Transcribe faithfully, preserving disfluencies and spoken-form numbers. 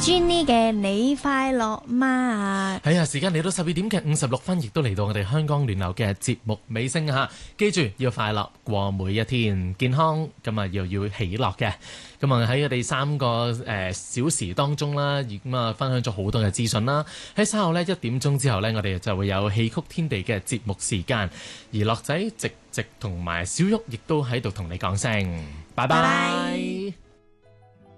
Jenny 嘅你快樂嗎？ 係啊，時間嚟到十二點嘅五十六分，亦都嚟到我哋香港聯流嘅節目尾聲嚇。記住要快樂過每一天，健康咁啊又要喜樂嘅。咁啊喺我哋三個誒、呃、小時當中啦，咁啊分享咗好多嘅資訊啦。喺稍後呢，一點鐘之後呢，我哋就會有戲曲天地嘅節目時間，而樂仔、直直同埋小玉亦都喺度同你講聲拜拜。